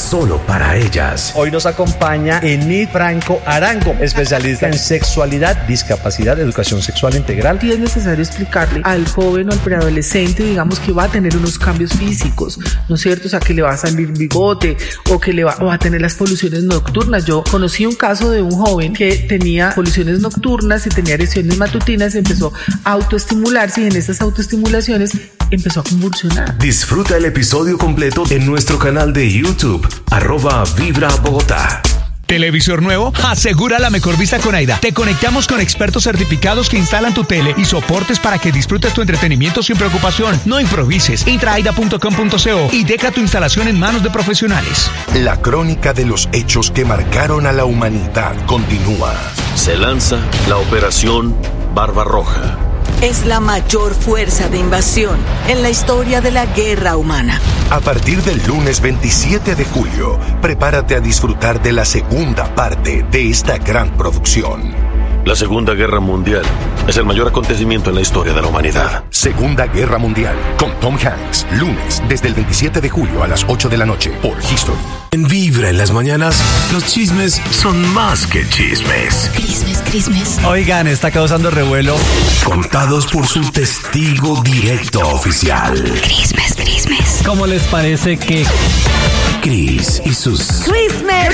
solo para ellas. Hoy nos acompaña Enid Franco Arango, especialista en sexualidad, discapacidad, educación sexual integral. Y es necesario explicarle al joven o al preadolescente, digamos, que va a tener unos cambios físicos, ¿no es cierto? O sea, que le va a salir bigote o que va a tener las poluciones nocturnas. Yo conocí un caso de un joven que tenía poluciones nocturnas y tenía erecciones matutinas, empezó a autoestimularse y en esas autoestimulaciones empezó a convulsionar. Disfruta el episodio completo en nuestro canal de YouTube, @VibraBogotá. ¿Televisor nuevo? Asegura la mejor vista con AIDA. Te conectamos con expertos certificados que instalan tu tele y soportes para que disfrutes tu entretenimiento sin preocupación. No improvises. Entra a aida.com.co y deja tu instalación en manos de profesionales. La crónica de los hechos que marcaron a la humanidad continúa. Se lanza la Operación Barbarroja. Es la mayor fuerza de invasión en la historia de la guerra humana. A partir del lunes 27 de julio, prepárate a disfrutar de la segunda parte de esta gran producción. La Segunda Guerra Mundial es el mayor acontecimiento en la historia de la humanidad. Segunda Guerra Mundial, con Tom Hanks, lunes desde el 27 de julio a las 8 de la noche por History. En Vibra en las mañanas, los chismes son más que chismes. Crismes. Oigan, está causando revuelo. Contados por su testigo directo oficial. Crismes. ¿Cómo les parece que Cris y sus... Crismes.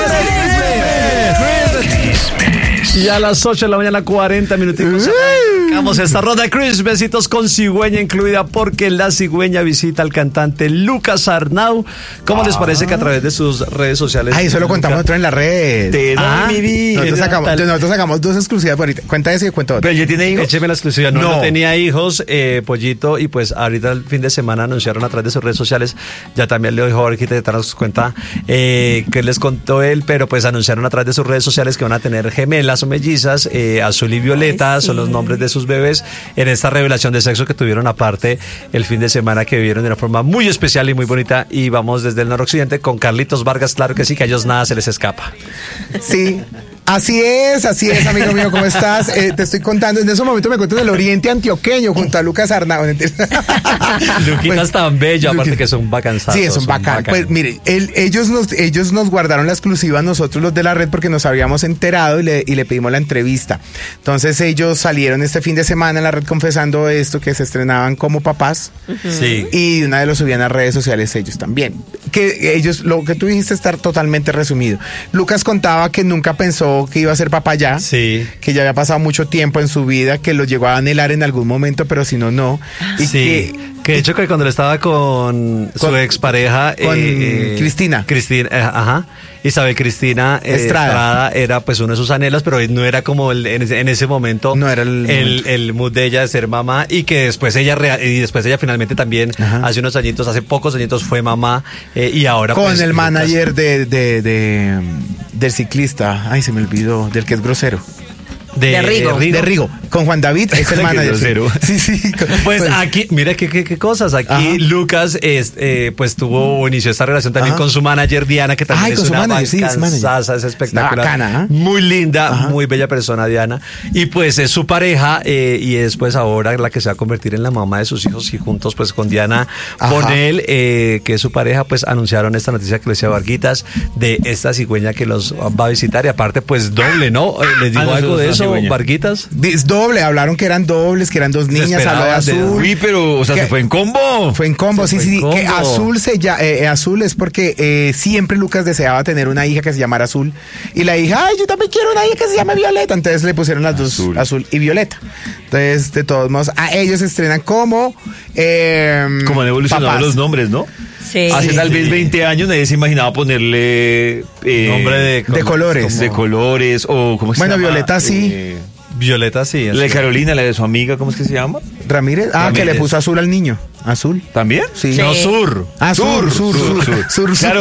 Y a las 8 de la mañana, 40 minutitos, arrancamos esta ronda de Crismesitos con cigüeña incluida, porque la cigüeña visita al cantante Lucas Arnau. ¿Cómo les parece que a través de sus redes sociales... Ay, eso lo contamos nosotros en la red. Te doy mi vida. Nosotros sacamos dos exclusivas por ahorita. Cuenta eso y cuento otra. ¿Pero ya tiene hijos? Écheme la exclusiva. No tenía hijos, Pollito, y pues ahorita el fin de semana anunciaron a través de sus redes sociales, ya también le dijo Jorge que te darás cuenta que les contó él, pero pues anunciaron a través de sus redes sociales que van a tener gemelas o mellizas, Azul y Violeta. Ay, sí. Son los nombres de sus bebés en esta revelación de sexo que tuvieron aparte el fin de semana, que vivieron de una forma muy especial y muy bonita. Y vamos desde el noroccidente con Carlitos Vargas. Claro que sí, que a ellos nada se les escapa. Sí. Así es, amigo mío, ¿cómo estás? Te estoy contando, en ese momento me cuento del oriente antioqueño junto a Lucas Arnau. Luquitas tan bello, aparte que son bacanzazos. Sí, es un bacán. Pues mire, ellos nos guardaron la exclusiva a nosotros, los de la red, porque nos habíamos enterado y le pedimos la entrevista. Entonces ellos salieron este fin de semana en la red confesando esto, que se estrenaban como papás. Sí. Y una vez lo subían a redes sociales ellos también. Que ellos, lo que tú dijiste está totalmente resumido. Lucas contaba que nunca pensó que iba a ser papá ya, sí, que ya había pasado mucho tiempo en su vida, que lo llegó a anhelar en algún momento, pero si no. Y sí, que de hecho que cuando él estaba con su expareja, con Cristina, ajá, Isabel Cristina Estrada era pues uno de sus anhelos, pero no era como en ese momento no era el mood de ella de ser mamá, y que después ella finalmente también, ajá, hace pocos añitos fue mamá, y ahora con pues, el manager del ciclista, ay, se me olvidó, del que es grosero. De Rigo, con Juan David, es el manager. Sí. Pues aquí, mira qué cosas. Aquí, ajá, Lucas pues inició esta relación también, ajá, con su manager Diana, que también es una bacanzaza, es espectacular. Bacana, muy linda, ajá, muy bella persona, Diana. Y pues es su pareja, y es pues ahora la que se va a convertir en la mamá de sus hijos, y juntos pues con Diana, ajá, con él, que es su pareja, pues anunciaron esta noticia que les decía Varguitas, de esta cigüeña que los va a visitar, y aparte pues doble, ¿no? Les digo algo de eso. Varguitas. Es doble, hablaron que eran dobles, que eran dos niñas, habló de Azul. Uy, pero, o sea, se fue en combo. Fue en combo, sí. Que Azul Azul es porque siempre Lucas deseaba tener una hija que se llamara Azul. Y la hija, ay, yo también quiero una hija que se llame Violeta. Entonces le pusieron las dos, Azul y Violeta. Entonces, de todos modos, a ellos se estrenan como han evolucionado papás. Los nombres, ¿no? Sí. Hace tal vez 20 años nadie se imaginaba ponerle nombre de colores. De colores, o ¿cómo se llama? Bueno, Violeta sí. Violeta sí. La de Carolina, la de su amiga, ¿cómo es que se llama? Ramírez. Que le puso Azul al niño. ¿Azul? ¿También? Sí. No, Sur. Sur. Claro.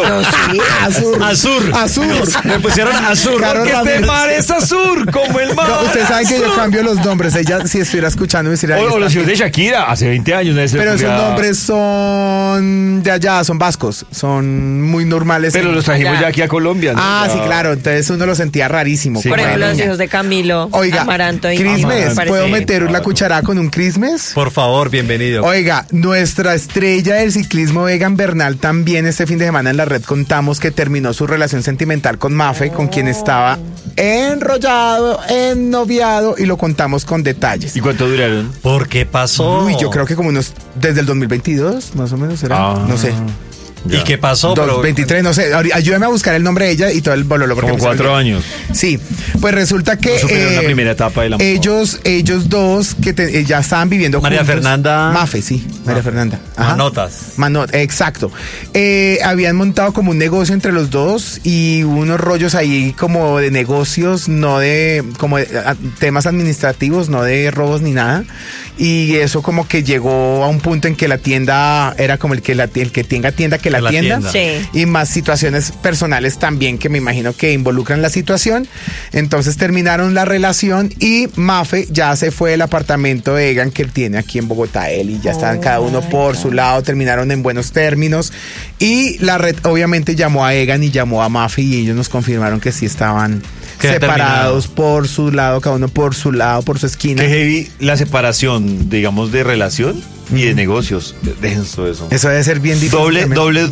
Azul. Me pusieron Azur. Porque este mar es Azur, como el mar. No, ustedes saben que yo cambio los nombres. Ella, si estuviera escuchando, me diría... O los hijos de Shakira, hace 20 años. Pero esos nombres son de allá, son vascos. Son muy normales. Pero los trajimos ya aquí a Colombia, ¿no? Sí, claro. Entonces uno lo sentía rarísimo. Sí, por ejemplo, los hijos de Camilo. Oiga, tanto. Christmas, ¿puedo meter la cucharada con un Christmas? Por favor, bienvenido. Oiga, nuestra estrella del ciclismo Egan Bernal también este fin de semana en la red contamos que terminó su relación sentimental con Mafe, con quien estaba enrollado, ennoviado, y lo contamos con detalles. ¿Y cuánto duraron? ¿Por qué pasó? Uy, yo creo que como desde el 2022, más o menos, ¿será? No sé. Ya. ¿Y qué pasó? 23, no sé, ayúdame a buscar el nombre de ella y todo el bololo. Como 4 años. Sí, pues resulta que la primera etapa del amor. ellos dos que ya estaban viviendo María juntos. Fernanda. Mafe, sí, María Fernanda. Ajá. Manotas. Exacto. Habían montado como un negocio entre los dos y unos rollos ahí como de negocios, no de como de, temas administrativos, no de robos ni nada. Y eso como que llegó a un punto en que la tienda era como el que tenga tienda que la tienda. Sí. Y más situaciones personales también que me imagino que involucran la situación. Entonces terminaron la relación y Mafe ya se fue del apartamento de Egan que él tiene aquí en Bogotá, él, y ya estaban cada uno por su lado, terminaron en buenos términos. Y la red obviamente llamó a Egan y llamó a Mafe y ellos nos confirmaron que sí estaban separados por su lado, cada uno por su lado, por su esquina. Qué heavy la separación, digamos, de relación y de negocios. Denso eso. Eso debe ser bien difícil. Doble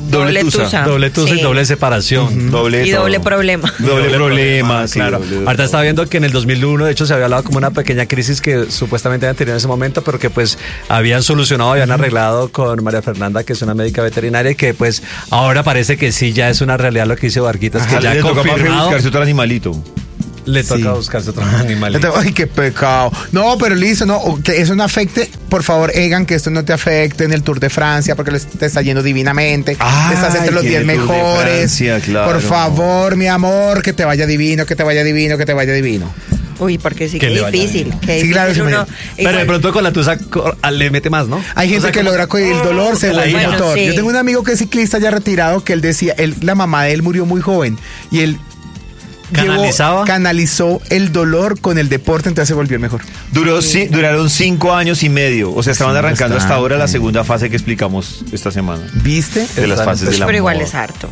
tusa. Doble tusa y doble separación. Doble problema. Doble problema, sí, claro. Ahorita estaba viendo que en el 2001, de hecho, se había hablado como una pequeña crisis que supuestamente habían tenido en ese momento, pero que pues habían solucionado, habían arreglado con María Fernanda, que es una médica veterinaria, y que pues ahora parece que sí, ya es una realidad lo que dice Barquitas, que ya le toca confirmado. buscarse otro animalito. Le toca buscarse otro animalito. Ay, qué pecado. No, pero listo, no, que eso no afecte, por favor, Egan, que esto no te afecte en el Tour de Francia, porque te está yendo divinamente. Estás entre los 10 mejores. Francia, claro. Por favor, mi amor, que te vaya divino, que te vaya divino, que te vaya divino. Uy, porque sí que es difícil. Sí, claro, pero de pronto con la tusa le mete más, ¿no? Hay gente que logra con el dolor, se vuelve el motor. Sí. Yo tengo un amigo que es ciclista ya retirado, que él decía, la mamá de él murió muy joven, y él canalizó el dolor con el deporte, entonces se volvió el mejor. Duraron 5 años y medio. O sea, estaban arrancando hasta ahora la segunda fase que explicamos esta semana. ¿Viste? De las fases del amor. Pero igual es harto.